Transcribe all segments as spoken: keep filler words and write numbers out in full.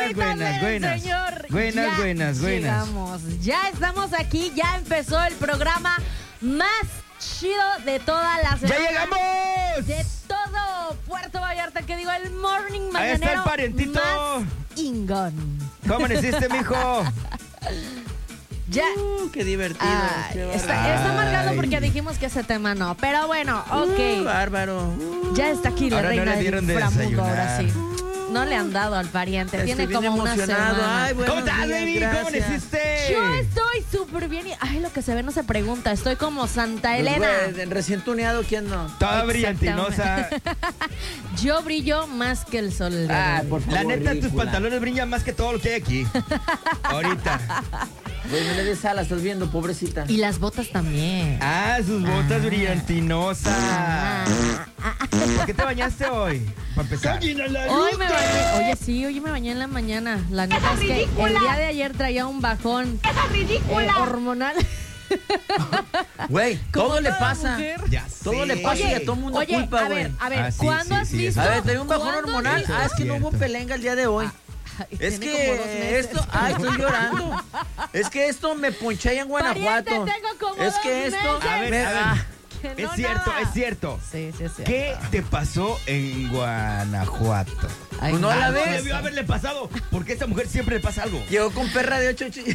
buenas, buenas, buenas. Señor. Buenas, Ya buenas, buenas. Llegamos. Ya estamos aquí, ya empezó el programa más chido de toda la semana. ¡Ya llegamos! De todo Puerto Vallarta, que digo, el morning Ahí está el mañanero parientito. más ingón. ¿Cómo amaneciste, mijo? Ya. Uh, qué divertido. Ay, qué está, bárbaro. está amargado Ay. porque dijimos que ese tema no. Pero bueno, ok. Uh, bárbaro. Uh, Ya está aquí la Ahora no reina le del dieron de inframundo, ahora sí. desayunar. No le han dado al pariente. estoy Tiene bien como una emocionado. semana. Ay, buenos ¿Cómo estás, días, baby? gracias. ¿Cómo amaneciste? Yo estoy súper bien y... Ay, lo que se ve no se pregunta. Estoy como Santa Pues, Elena. güey, recién tuneado, ¿quién no? Toda brillantinosa. Yo brillo más que el sol. el día de Ah, hoy. por favor. La neta, tus ridícula. pantalones brillan más que todo lo que hay aquí. Ahorita. Güey, no le des alas, estás viendo, pobrecita. Y las botas también. Ah, sus botas Ah. brillantinosas. Ah, ah, ah. ¿Por qué te bañaste hoy? Para empezar. Hoy me bañé. Oye, sí, hoy me bañé en la mañana. La neta es que el día de ayer traía un bajón eh, hormonal. Güey, Como todo le toda pasa. mujer. Ya Todo sé. le pasa y a todo mundo Oye, culpa, a güey. ver, a ver, Ah, sí, ¿cuándo sí, has sí, visto? eso A ver, tenía un bajón ¿cuándo has hormonal. visto? Ah, es que no hubo Cierto. pelenga el día de hoy. Ay, Es tiene como dos que meses. esto, ah, estoy llorando. Es que esto me ponché allá en Guanajuato. Pariente, tengo como Es que dos esto, meses. A ver, me- a ver. ah, Que Es no, cierto, nada. es cierto. Sí, sí, es cierto. ¿Qué te pasó en Guanajuato? Ay, Pues no la Algo ves. debió haberle pasado, porque a esta mujer siempre le pasa algo. llegó con perra de ocho chi-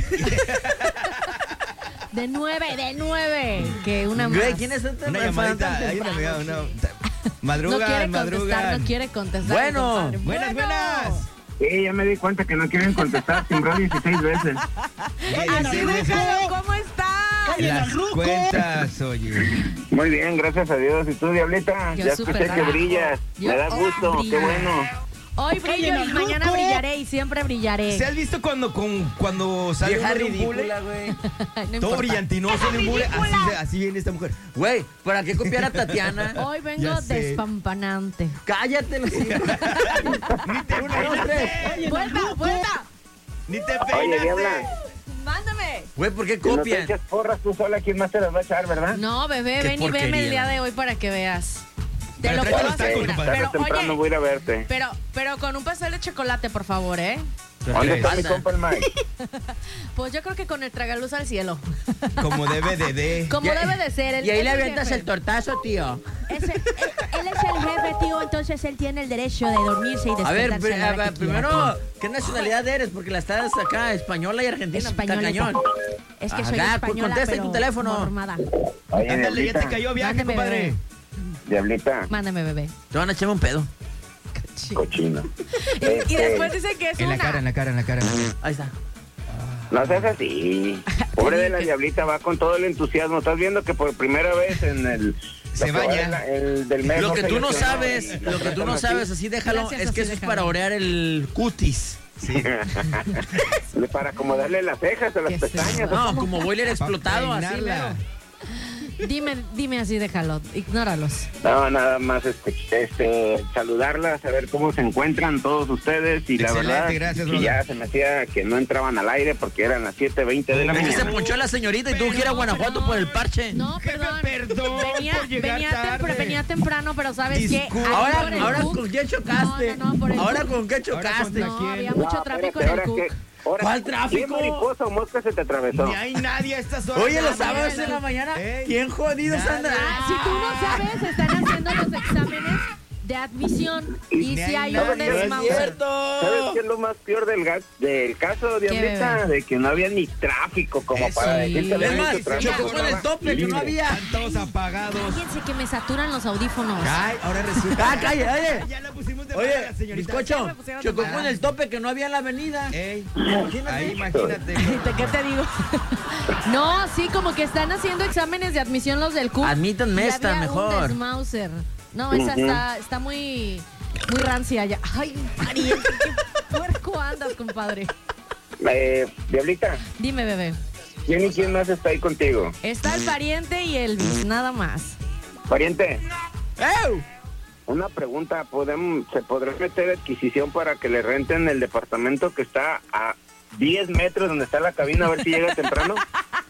De nueve, de nueve. Que una más. Güey, ¿quién es esta Una fan llamadita, tan hay una temprano, amiga, una... No Madruga, quiere madruga. contestar, no quiere contestar. Bueno, compadre. Buenas, Bueno. buenas. Sí, ya me di cuenta que no quieren contestar, timbró dieciséis veces. Así déjalo, ¿cómo está? Las cuentas, oye. Muy bien, gracias a Dios. ¿Y tú, Diablita? Yo Ya súper escuché que bien. brillas. Yo Me da hoy gusto, brillo. qué bueno. Hoy brillo y mañana brillaré y siempre brillaré. ¿Se has visto cuando, con, cuando sale Vieja uno de un bule? ridícula, güey. No Todo importa. brillantinoso de un bule. Así, se- así viene esta mujer. Güey, ¿para qué copiar a Tatiana? Hoy vengo Ya sé. despampanante. Cállate, los hijos. Ni te Uno, dos, tres. peinaste. ¡Vuelta, vuelta! Ni te Oye, Diabla, peinaste. ¡Mándame! Güey, ¿por qué si no te copian? echas porras tú sola, ¿quién más te las va a echar, verdad? No, bebé, Qué ven y veme porquería. el día de hoy para que veas. Te Pero lo tráete puedo los tacos, asegurar. compadre. Pero, Tarde temprano oye, voy a ir a verte. pero, pero con un pastel de chocolate, por favor, ¿eh? ¿Dónde está mi pasa? compa el Mike? Pues yo creo que con el tragaluz al cielo. Como debe de de. Como Y- debe de ser. Él, Y ahí él le es avientas jefe. el tortazo, tío. Ese- él, él es el jefe, tío, entonces él tiene el derecho de dormirse y A despertarse ver, a pri- la a hora ver, que primero, quiera, ¿qué nacionalidad eres? Porque la estás acá, española y argentina. tío. Está Española. cañón. Es que soy Ajá, pues española, contesta en pero tu teléfono. normada. Oye, Ándale, ya te Diablita, cayó viaje, Mándeme, compadre. bebé. Diablita, Mándame, bebé. Te van a echarme un pedo. cochino. Y, Este, y después dice que es En la una. cara, en la cara, en la cara. Ahí está. No seas así. Pobre de la Diablita, va con todo el entusiasmo. Estás viendo que por primera vez en el... Se lo que va baña. de la- el del mes Lo que se tú no lesionó sabes, y lo que tú tratan no así. sabes, así déjalo, Gracias, es que así eso es déjalo. para orear el cutis. Sí. Para acomodarle las cejas a las Qué pestañas. feo. No, como boiler explotado, Pa' así, peinarla. mero. Dime, dime así, déjalo. Ignóralos. No, nada más este, este, saludarlas, saber cómo se encuentran todos ustedes y la Excelente, verdad gracias, que brother. ya se me hacía que no entraban al aire porque eran las siete veinte de la Es que se mañana. ponchó la señorita y tuvo que ir a No, Guanajuato perdón. por el parche. No, Jefe, perdón. perdón venía, por llegar venía, tarde. tempra- venía temprano, pero ¿sabes qué? Disculpa. Ahí Ahora, por el ahora Cook- con qué chocaste. No, no, no, por el Ahora Cook. con qué Ahora chocaste. contra No, quién? había No, mucho tráfico espérate, en el ahora Cook. qué- ahora- ¿Cuál tráfico? ¿Qué mariposa o mosca se te atravesó? Ni hay nadie a estas horas. Oye, los Nada. sábados en la mañana, Ey. ¿quién jodidos Nada. andan? Ah, si tú no sabes, están haciendo los exámenes de admisión y Ni si hay hay nadie. un No ¡Es desmauser. cierto! ¿Sabes qué es lo más peor del, gas, del caso, Diablita? bebé? De que no había ni tráfico como Eso. para Sí. decir que había Es más, mucho tráfico. chocó con el tope que no Libre. había. Están todos apagados. Fíjense que me saturan los audífonos. Ay, ahora resulta. ¡Ah, calla, oye! Ya la pusimos de moda, la Oye, señorita. Ya bizcocho, me pusieron chocó de con el tope que no había en la avenida. Ey, Imagínate. ahí imagínate. ¿Qué te digo? No, sí, como que están haciendo exámenes de admisión los del Cook. Admítanme y esta, había mejor. Un desmauser. No, esa Ujú. está, está muy, muy rancia ya. Ay, pariente, qué puerco andas, compadre. Eh, Diablita, Dime, bebé. ¿quién y quién más está ahí contigo? Está el pariente y el bis, nada más. Pariente, ¡Ew! una pregunta, ¿podemos, ¿se podrá meter adquisición para que le renten el departamento que está a diez metros donde está la cabina a ver si llega temprano?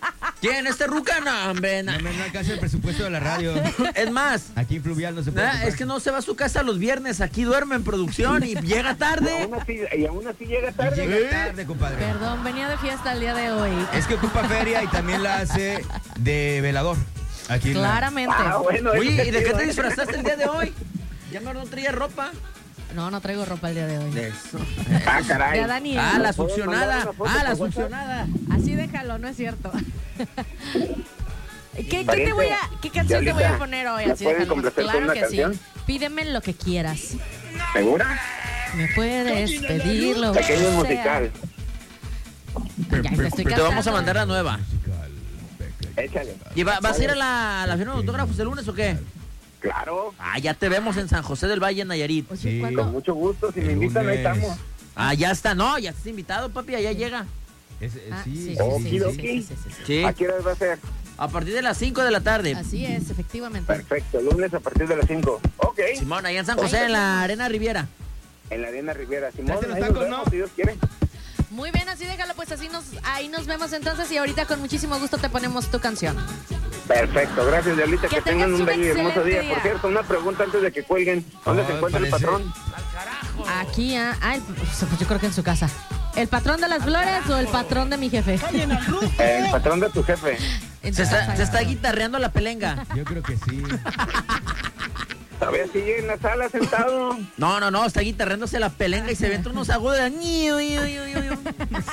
¿Quién? ¿Este ruca? No, hombre. No na- me no alcanza el presupuesto de la radio. Es más, Aquí en Fluvial no se puede. nah, ocupar. es que no se va a su casa los viernes. Aquí duerme en producción y llega Y tarde. aún así, y aún así llega Y tarde. llega tarde, compadre. Perdón, venía de fiesta el día de hoy. Es que ocupa feria y también la hace de velador. Aquí en la- Claramente. Ah, bueno, Oye, eso ¿y de qué chido, te ¿eh? disfrazaste el día de hoy? Ya no, no traía ropa. No, no traigo ropa el día de hoy. Eso. Ah, caray. Ya, Dani. Ah, la ¿Puedes mandar succionada. una foto Ah, la por WhatsApp? succionada. Así déjalo, no es cierto. ¿Qué, qué te Pariente, voy a, ¿Qué canción te voy a Diablita, poner hoy? ¿me Así pueden déjalo. Pues complacer con claro una que canción? sí. Pídeme lo que quieras. ¿Segura? Me puedes pedir lo que Pequeño sea. musical. Ya, te estoy Te vamos a cantando. mandar la nueva. Échale. ¿Y va- vas a ir a la, a la firma de autógrafos el lunes o qué? Claro. Ah, ya te vemos en San José del Valle, Nayarit. Oye, Sí. ¿cuándo? Con mucho gusto. Si me El invitan, ahí lunes. estamos. Ah, ya está. No, ya estás invitado, papi. Allá llega. Es- eh, Ah, sí, sí, sí, sí, sí, sí, sí, sí, Okidoki. sí, sí, sí, sí. Sí. ¿A qué hora va a ser? A partir de las cinco de la tarde. Así es, efectivamente. Perfecto. Lunes a partir de las cinco. Ok. Simón, allá en San José, en la Arena Riviera. En la Arena Riviera. Simón, Tráete los ahí tacos, nos vemos, ¿no? si Dios quiere. Muy bien, así déjalo, pues así nos, ahí nos vemos entonces y ahorita con muchísimo gusto te ponemos tu canción. Perfecto. Gracias, Diablita. Que Que, tengan tengas un un bello y hermoso excelente día. día. Por cierto, una pregunta antes de que cuelguen. ¿Dónde Oh, se encuentra el parece- patrón? Aquí, ah, ah, el- pues yo creo que en su casa. ¿El patrón de las flores o el patrón de mi jefe? El patrón de tu jefe. En Se su está, casa. se está guitarreando la pelenga. Yo creo que sí. Todavía sigue en la sala sentado. No, no, no, está guitarreándose la pelenga y se ven unos agudos. de ñiu, ñiu, ñiu, ñiu, ñiu.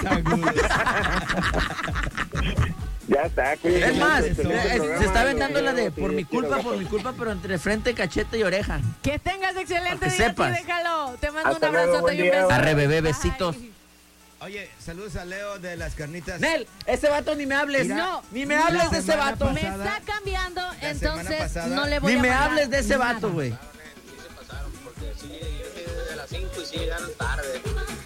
Ya está. cuídense Es más, mucho, eh, excelente eh, programa, se está los aventando la de quiero, por sí, mi los quiero, culpa, por mi gato. culpa, pero entre frente, cachete y oreja. Que tengas excelente Para que día, sepas. así déjalo. Te mando Hasta un luego, abrazote buen y un día. beso. Arre, bebé, Bye. besitos. Oye, saludos a Leo de las carnitas. Nel, ese vato ni me hables. Mira, no, ni me la hables de ese semana vato. Me pasada- está cambiando, semana entonces pasada- no le voy Ni a me mandar hables de ese nada. vato, güey. se pasaron, porque sí, yo llegué desde las cinco y sí llegaron tarde.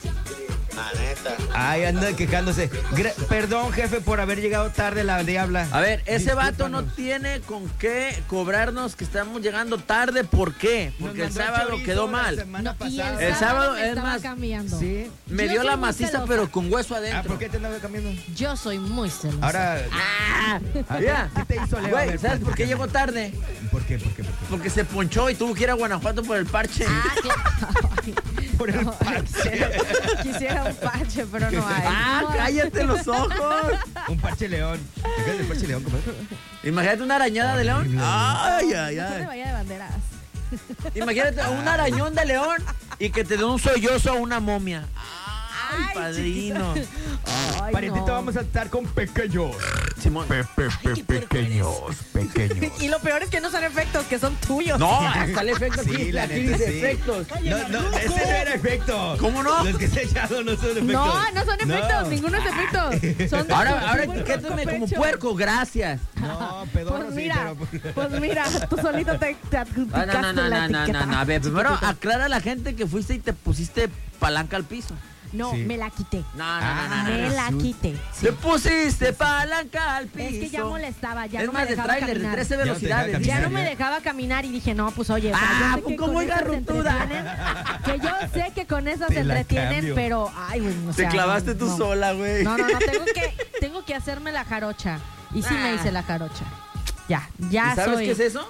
La neta. Ay, anda quejándose. Gra- Perdón, jefe, por haber llegado tarde la diabla. A ver, ese vato no Discúlpanos. tiene con qué cobrarnos que estamos llegando tarde. ¿Por qué? Nos Porque el mandó sábado chorizo quedó la mal. semana No, y pasada. El sábado, me es estaba más, cambiando. Sí. Me Yo dio soy la muy maciza, celosa. pero con hueso Ah, adentro. ¿por qué te andaba cambiando? Yo soy muy celosa. Ahora, Ah, a ver, mira, ¿qué te hizo Leo? A güey, ver, ¿sabes por qué platícame. llegó tarde? ¿Por qué? ¿Por qué? ¿Por qué? Porque se ponchó y tuvo que ir a Guanajuato por el parche. Ah, claro. Por el parche. Quisiera un parche, pero no hay. Ah, No. cállate los ojos. Un parche león. ¿Te acuerdas del parche león, compadre? Imagínate una arañada de león. Ay, ay, No se le ay. vaya de banderas. Imagínate un arañón de león y que te dé un sollozo a una momia. Ay, Ay, padrino. Ay, Parientito, no. vamos a estar con pequeños. Simón. Pepe, qué puerco pequeños, pequeños. Y lo peor es que no son efectos, que son tuyos. No, hasta el efecto aquí. Sí, la aquí neta, dice sí. efectos. No, no, ese no era efecto. ¿Cómo no? Los que se he echado no son efectos. No, no son efectos, No. ninguno es efecto. Son de Ahora, tu- ahora tu etiquétame puerco como pecho. puerco, gracias. No, pedorro Pues sí, mira, pero... pues mira, tú solito te, te adjudicaste Ah, no, no, no, la no, no, etiqueta. no, no. A ver, primero Chiquitito. aclara a la gente que fuiste y te pusiste palanca al piso. No, Sí. me la quité. No, no, no, no, no. Me no. la quité. sí. Te pusiste palanca al piso. Es que ya molestaba, ya es no más me de dejaba tráiler, de caminar. trece Ya no te velocidades. dejaba Ya caminar. no me dejaba caminar y dije, no, pues oye, o sea, Ah, yo sé que ¿cómo con oiga, esas se rutuda? entretienen, que yo sé que con esas Te se la entretienen, cambio. pero, ay, güey, o Te sea, clavaste no, tú no. sola, güey. No, no, no, tengo que, tengo que hacerme la jarocha. Y sí me Ah. hice la jarocha. Ya, ya ¿Y sabes soy. qué es eso?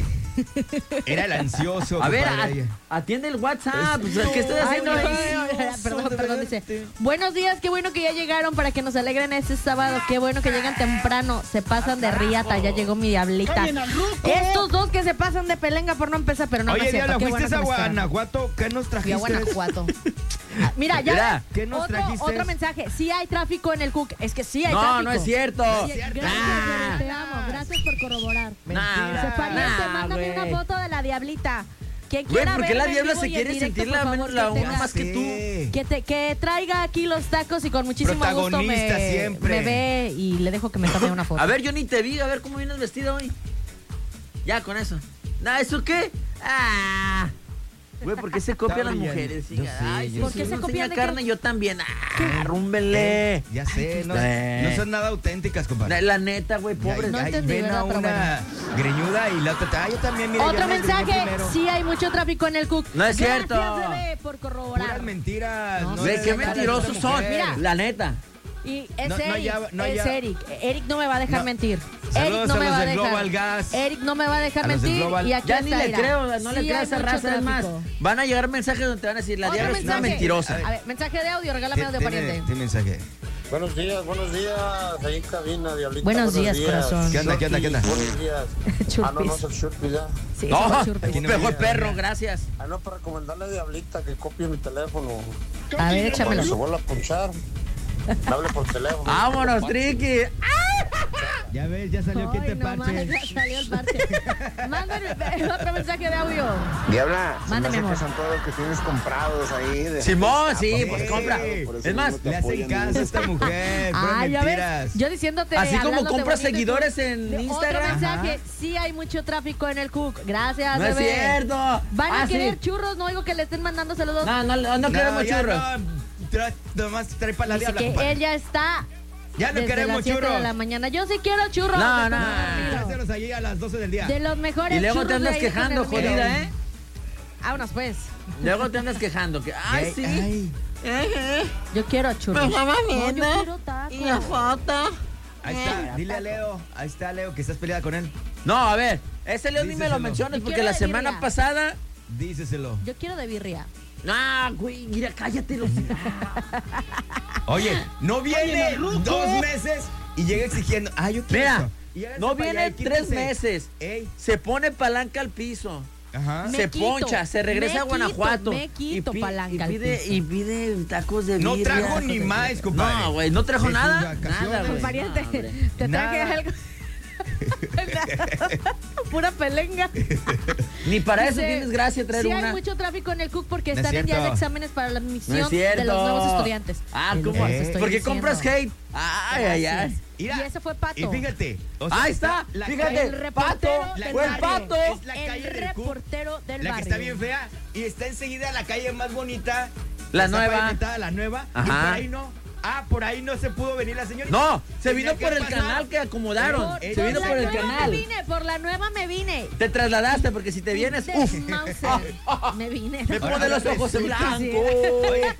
Era el ansioso. A ver, compadre. a- atiende el WhatsApp. Pues, ¿qué estoy Ay, haciendo no, ahí? ay, perdón, perdón, dice. Buenos días, qué bueno que ya llegaron para que nos alegren este sábado. Qué bueno que llegan temprano. Se pasan de riata, ya llegó mi diablita. Estos dos que se pasan de pelenga por no empezar, pero no, no Oye, es cierto. Diabla, Qué ¿fuiste bueno a que me esperan. Guanajuato? ¿Qué nos Fui trajiste? a Guanajuato. Ah, Mira, ya Mira, ¿qué nos otro, trajiste? otro mensaje. Sí hay tráfico en el Cook. Es que sí hay No, tráfico. no es cierto. Sí, gracias, Nah. güey, te amo. Gracias por corroborar. Nah, Se pariente, nah, mándame güey. una foto de la diablita. Quien Güey, quiera ¿por qué la verme en diabla vivo se y en quiere directo, sentir por la, favor, la que una tenga- más que tú? Sí. Que, te, que traiga aquí los tacos y con muchísimo gusto Protagonista me, siempre. me ve y le dejo que me tome una foto. A ver, yo ni te vi, a ver cómo vienes vestida hoy. Ya, con eso. Nah, ¿eso qué? Ah. Güey, ¿por qué se copian las brillando. mujeres? Yo hija? sé, Ay, yo si ¿Por qué uno se enseña copian de carne, qué? yo también. Ah, rúmbenle. Ya sé, no, Eh. no son nada auténticas, compadre. La, la neta, güey, Ya, pobre. No ya, entendí, ven ¿verdad? a Pero una greñuda y la otra. Ah, yo también, mira, Otro yo me greñé mensaje, primero. sí hay mucho tráfico en el Cook. No es cierto. Gracias, bebé, por Puras corroborar. mentiras. No, no Güey, le qué den cara a mentirosos esta son. mujer. Mira. La neta. Y es No, no Eric, haya- no es haya- Eric. Eric no me va a dejar No. mentir. Saludos Eric no a me los va a de dejar. Global Gas. Eric no me va a dejar A los de mentir. Global. Y aquí Ya está, ni le mira. creo, no le Sí creo a hay esa mucho raza. Es más, tráfico. van a llegar mensajes donde te van a decir, la Otro diabla es una mensaje. mentirosa. A ver, mensaje de audio, regálame audio, pariente. Tiene mensaje. Buenos días, buenos días. Ahí en cabina, Diablita. Buenos días, corazón. ¿Qué onda, qué onda, qué onda? Buenos días. Ah, no, no es Churpis. el Churpis, ya. Sí, No, somos churpis. Aquí no mejor me- perro, gracias. Ah, no, para recomendarle a Diablita que copie mi teléfono. A ver, Cuando se échamelo. vuelva a punchar, me hable por teléfono. Vámonos, Triqui. Ya ves, ya salió. ¿Quién te Ay, no más, parche? ya salió el parche. Mándame otro mensaje de audio. Diabla, se me Mándame, hace amor. que son todos los que tienes comprados ahí. de- Simón, sí, Sí, pues compra. por eso Es más, mismo te Le hacen apoyan caso a mucho. esta mujer. Puras Ah, ya mentiras. ves. Yo diciéndote. Así como hablándote compras bonito, seguidores tú- en de- Instagram. Otro mensaje. Ajá. Sí hay mucho tráfico en el Cook. Gracias, no es bebé. cierto. Van a Ah, sí. querer churros. No oigo que le estén mandando saludos. No, no, no, no queremos ya churros. No, tra- nomás trae para la Dice diabla. que compadre. ella está. Ya no desde queremos las siete churros. de la mañana. Yo sí quiero churros. No, de no. Coco Hácelos allí a las doce del día. De los mejores Y luego te churros andas de ahí con quejando, Hermida. jodida, ¿eh? Vámonos, pues. Luego te andas quejando. Que, ay, Ay, sí. ay. Ejé. Yo quiero churros. Me estaba No, yo viendo. quiero tacos. Y la foto. Ahí está. Dile a Leo. Ahí está Leo, que estás peleada con él. No, a ver. Ese Leo ni me lo Díseselo. menciones Y porque quiero la de semana birria. pasada. Díceselo. Yo quiero de birria. Ah, güey, mira, cállate los. Oye, no viene Oye, ruco. dos meses y llega exigiendo. Ah, yo quiero Mira, eso. Y hágase no para allá, viene y tres quítese. meses. Ey, Se pone palanca al piso. ajá. Me Se quito, poncha, se regresa me a Guanajuato. quito, me quito y pi- palanca y al pide, piso. y pide tacos de No birria. trajo ni más, compadre. No, güey, no trajo De sus nada. vacaciones. Nada, güey. Pariente, No, hombre. te traje Nada. algo. Pura pelenga. Ni para eso Dice, tienes gracia traer sí una. hay mucho tráfico en el Cook porque No es están en días de cierto. exámenes para la No admisión es de cierto. los nuevos estudiantes. Ah, Es lo ¿cómo? que les estoy ¿Por qué diciendo. compras hate? Ay, ay, ay. Gracias. Mira, Y ese fue Pato. Y fíjate. o sea, Ahí está. la Fíjate, calle- El reportero Pato. del Fue el barrio. Pato. Es la El calle del Cook, reportero del la que barrio. está bien fea. Y está enseguida la calle más bonita. La Está nueva. pavimentada, la nueva. Y Ajá. por ahí no. Ah, por ahí no se pudo venir la señorita. No, se Tenía vino que por el pasar. canal que acomodaron. Por, Se Se vino la por el nueva canal. me vine, por la nueva me vine. Te trasladaste porque si te vienes, De uf. Mauser. Me vine. Me pone los ojos en blanco. Oye,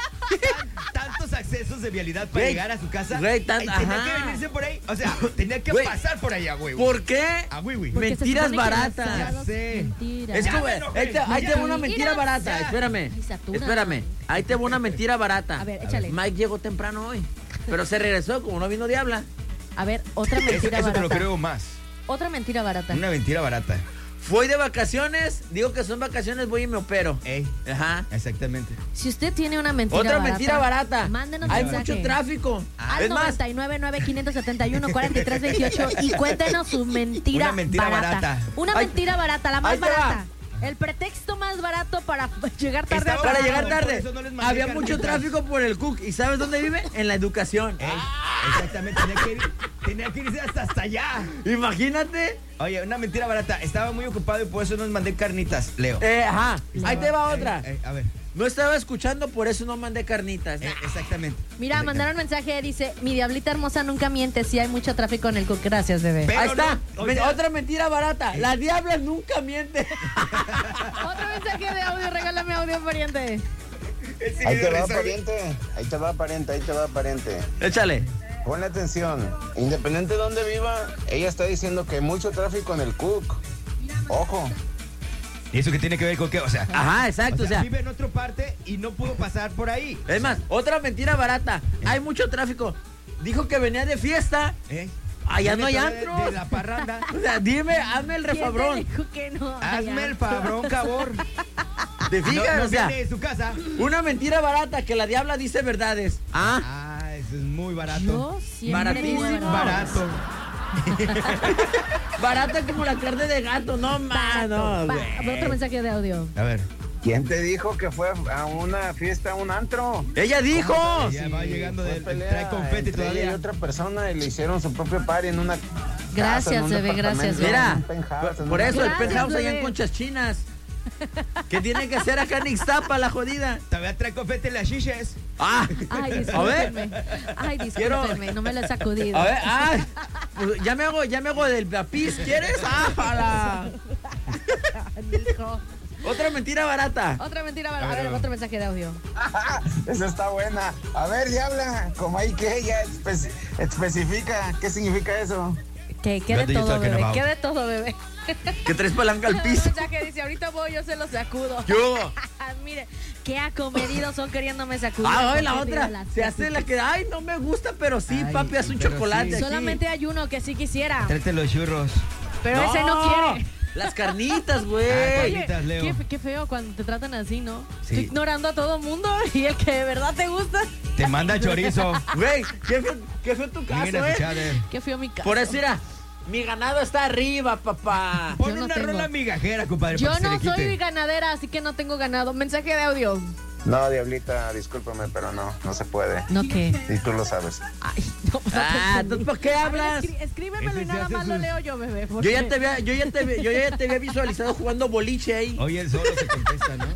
tan- tantos accesos de vialidad para Güey, llegar a su casa. güey, tan- y tenía ajá. que venirse por ahí. O sea, tenía que Güey, pasar por allá, güey. ¿Por qué? Ah, güey, güey. Porque se Mentiras supone que las baratas. sábados- Ya sé. Mentiras. Es Ya como, me enojé. ahí te, ahí te va una Ya. mentira Mira, barata. ya. Espérame. Ay, satura. Espérame. Ahí te va una mentira barata. A ver, échale. Mike llegó temprano hoy. Pero se regresó, como no vino Diabla. A ver, otra Eso, mentira eso te lo barata. creo más. Otra mentira barata. Una mentira barata. Fui de vacaciones, digo que son vacaciones, voy y me opero. Ey, Ajá. exactamente. Si usted tiene una mentira Otra barata, mentira barata. Mándenos Hay mensaje. mucho tráfico. Al Es más, noventa y nueve, nueve, quinientos setenta y uno, cuarenta y tres, veintiocho y cuéntenos su mentira, Una mentira barata. Una Ay, mentira barata, la más ahí te va. barata. El pretexto más barato para llegar tarde Estaba a para Por llegar tarde, eso no les mandé había carnitas. mucho tráfico por el Cook. ¿Y sabes dónde vive? En la educación. Ey, exactamente. Tenía que, ir- tenía que irse hasta, hasta allá. Imagínate. Oye, una mentira barata. Estaba muy ocupado y por eso nos mandé carnitas, Leo. Eh, ajá. Ahí te va Ey, otra. ey, a ver. No estaba escuchando, por eso no mandé carnitas. Eh, exactamente. Mira, Exactamente. mandaron mensaje, dice, mi diablita hermosa nunca miente, sí hay mucho tráfico en el Cook. Gracias, bebé. Pero Ahí está. no, o Men- sea- otra mentira barata. La diabla nunca miente. Otro mensaje de audio, regálame audio, pariente. Ese Ahí te va, mensaje- pariente. Ahí te va, pariente. Ahí te va, pariente. Échale. Ponle atención. Independiente de donde viva, ella está diciendo que hay mucho tráfico en el Cook. Ojo. ¿Y eso qué tiene que ver con qué? O sea, Ajá, exacto. o O sea, sea, vive en otra parte y no pudo pasar por ahí. es más, otra mentira barata. Hay mucho tráfico. Dijo que venía de fiesta. ¿Eh? Allá no hay Dime tú de- antros. De la parranda. O sea, dime, hazme el ¿Quién te refabrón. dijo que no? Ay, Hazme el ya. fabrón, cabor. ¿Te No, fijas? no o sea, viene de su casa. una mentira barata que la diabla dice verdades. Ah, Ah, eso es muy barato. Yo siempre digo Baratísimo. verdad. Barato. barata como la carne de gato. No, más, no, Pa- güey. Otro mensaje de audio. A ver. ¿Quién te dijo que fue a una fiesta, a un antro? Ella dijo. Ya va llegando Fue de, pelea trae confeti entre ella todavía. y otra persona y le hicieron su propio party en una Gracias, casa, en un bebé, gracias, departamento, bebé. Mira, en un penthouse, por, en por una- eso el Gracias, penthouse allá en bebé. Conchas Chinas. ¿Qué tiene que hacer acá en Ixtapa, la jodida? Todavía trae confeti en las chiches. Ah, Ay, a ver. discúlpenme. Ay, Quiero- discúlpenme, no me lo he sacudido. A ver, ah, pues ya me hago, ya me hago del lapis, ¿quieres? Ah, para. Hijo. Otra mentira barata. Otra mentira barata. A ver, otro mensaje de audio. Esa está buena. A ver, diabla, como hay que ella espe- especifica qué significa eso. Que quede Vete, yo todo, estoy bebé. acabado. Quede todo, bebé. Que traes palanca al Un piso. mensaje dice, ahorita voy, yo se lo sacudo. Yo. Mire, qué acomedidos son queriéndome sacudir. Ah, hoy la Porque otra. digo, las Se hace la que, ay, no me gusta, pero sí, Ay, papi, haz un pero chocolate. sí. aquí. Solamente hay uno que sí quisiera, Tráete los churros. pero ese no quiere. Las carnitas, Ah, güey. carnitas. Leo. Qué, qué feo cuando te tratan así, ¿no? Sí. Estoy ignorando a todo mundo y el que de verdad te gusta. Te manda chorizo. Güey, qué feo, qué feo tu caso, Miren a eh. escuchar, eh. Qué feo mi caso. Por eso era, mi ganado está arriba, papá. Pon Yo no una tengo. rola migajera, compadre. Yo para que se no le quite. soy ganadera, así que no tengo ganado. Mensaje de audio. No, diablita, discúlpame, pero no, no se puede. ¿No qué? Y tú lo sabes. Ay, no, no te Ah, entendí. ¿tú por qué A ver, hablas? escri- escríbemelo Ese y se nada hace más lo sus- leo yo, bebé. Yo porque- ya te había, yo ya te, había- yo ya te había visualizado jugando boliche ahí. Oye, él solo se contesta, ¿no?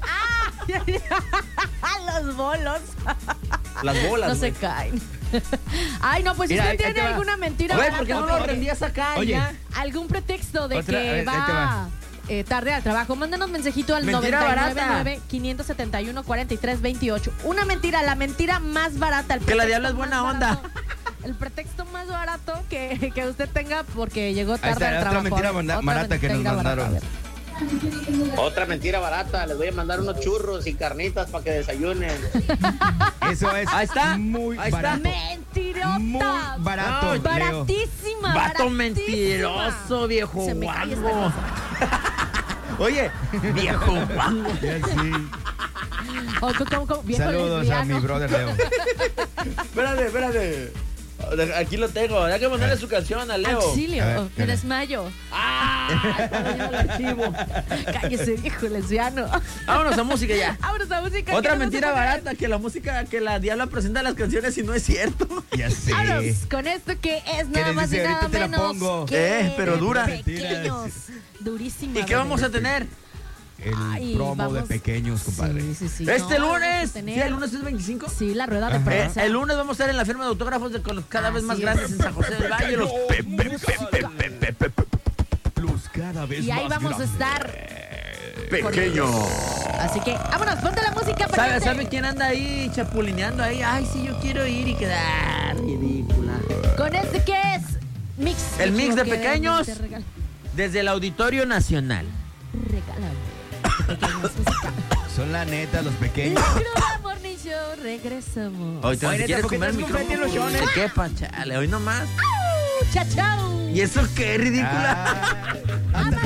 Los bolos Las bolas, no se güey. caen. Ay, no, pues si Mira, usted ahí- ahí tiene te va. alguna mentira Güey, barata, ¿por qué no o lo rendías acá y Oye. ya? algún pretexto de Otra, a que ver, ahí te va va. eh, tarde al trabajo, mándanos mensajito al Mentira noventa y nueve barata. nueve, quinientos setenta y uno, cuarenta y tres veintiocho. Una mentira, la mentira más barata. El Que la pretexto diabla es más buena onda. barato, el pretexto más barato que, que usted tenga porque llegó Ahí tarde está, al otra trabajo. mentira A ver, banda- otra barata que nos mentira barata, mandaron. a ver. Otra mentira barata, les voy a mandar unos churros y carnitas para que desayunen. Eso es Ahí está, muy ahí está. barato. Mentirota. Muy barato, Ay, Leo. Baratísima. Vato baratísima. mentiroso, viejo Se me cae esta guango. Oye, viejo guango. Ya sí. O, ¿cómo, cómo, cómo? Viejo Saludos lesbiano. a mi brother Leo. Espérate, espérate. Aquí lo tengo. Hay que mandarle su canción a Leo. Auxilio, A ver, oh, me dale. desmayo. ¡Ah! Está viendo el archivo. Cállese, viejo lesbiano. Vámonos a música ya. Vámonos a música. Otra que no mentira se puede. barata, que la música, que la diabla presenta las canciones y no es cierto. Ya sé. Vámonos con esto que es nada les más y dice, nada ahorita te la menos pongo. que Eh, pero dura. pequeños. Durísima. ¿Y qué vamos a tener? El Ay, promo vamos. de pequeños, compadre. Sí, sí, sí. Este No, vamos a lunes. tener- Sí, el lunes es veinticinco. Sí, la rueda de Ajá. Eh, prensa. el lunes vamos a estar en la firma de autógrafos de, con los cada vez Así más es. grandes en San José del Valle. Los pe- pe- pe- pe- pe- pe- pe- pe- Plus cada vez Y ahí más vamos a grande. estar. pequeños. Así que, vámonos, ponte la música para ¿Sabe, ¿Sabe quién anda ahí chapulineando ahí? Ay, sí, yo quiero ir y quedar ridícula. Con este que es mix. El Me mix de equivoqué, pequeños. te regal- Desde el Auditorio Nacional. Regálame. Pequeños musical. Son la neta, los La pequeños. cruda morning show, regresamos. Hoy te Oye, quieres ¿por qué comer el traes confeti micrófono. en los chones? ¿Qué, pa, chale? Hoy nomás. Chao, chao. ¿Y eso qué, ridícula? Ah,